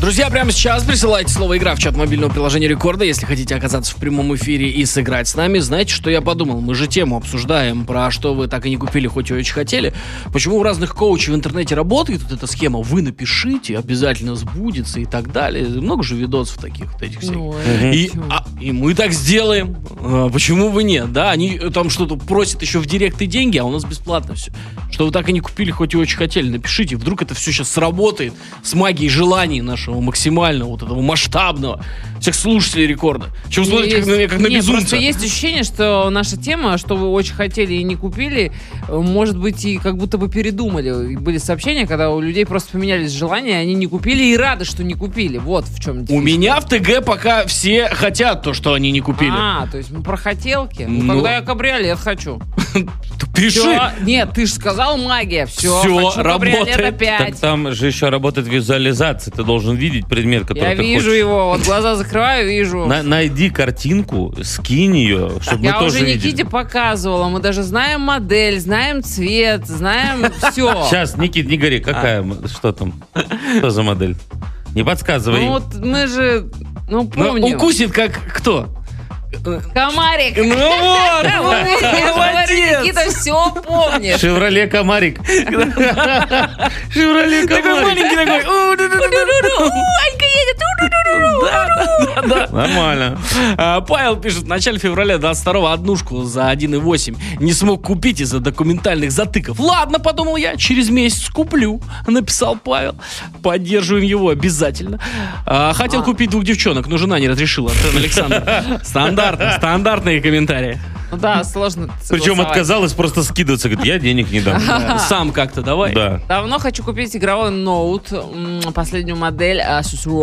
Друзья, прямо сейчас присылайте слово «Игра» в чат мобильного приложения Рекорда. Если хотите оказаться в прямом эфире и сыграть с нами, знаете, что я подумал? Мы же тему обсуждаем, про что вы так и не купили, хоть и очень хотели. Почему у разных коучей в интернете работает вот эта схема? Вы напишите, обязательно сбудется и так далее. Много же видосов таких вот этих всяких. И мы так сделаем. Почему бы нет? Да, они там что-то просят еще в директ и деньги, а у нас бесплатно все. Что вы так и не купили, хоть и очень хотели, напишите. Вдруг это все сейчас сработает с магией желаний нашего максимального, вот этого масштабного, всех слушателей Рекорда. Чего вы смотрите на меня, как на безумца? Просто есть ощущение, что наша тема, что вы очень хотели и не купили, может быть, и как будто бы передумали. Были сообщения, когда у людей просто поменялись желания, они не купили и рады, что не купили. Вот в чем дело. У меня в ТГ пока все хотят то, что они не купили. То есть про хотелки? Тогда я кабриолет хочу. Пиши. Всё. Нет, ты же сказал магия. Все, хочу кабриолет опять. Так там же еще работает визуализация. Ты должен видеть предмет, который я ты вижу хочешь. его, вот глаза закрываю, вижу. Найди картинку, скинь ее, чтобы мы тоже Я уже видели. Никите показывала, мы даже знаем модель, знаем цвет, знаем все. Сейчас, Никит, не говори, какая, что там, что за модель? Не подсказывай. Ну вот мы же, помним. Укусит как кто? Комарик. Ну вот, молодец. Никита все помнит. Шевроле Комарик. Шевроле Такой Комарик. маленький такой. Анька едет. Да. Нормально. Павел пишет, в начале февраля 22-го однушку за 1,8 не смог купить из-за документальных затыков. Ладно, подумал я, через месяц куплю, написал Павел. Поддерживаем его обязательно. Хотел купить 2 девчонок, но жена не разрешила. Антон Александр. Стандартные комментарии. Да, сложно Причем согласовать. отказалась просто скидываться. Говорит, я денег не дам. Сам как-то давай. Да. Давно хочу купить игровой ноут, последнюю модель Asus ROG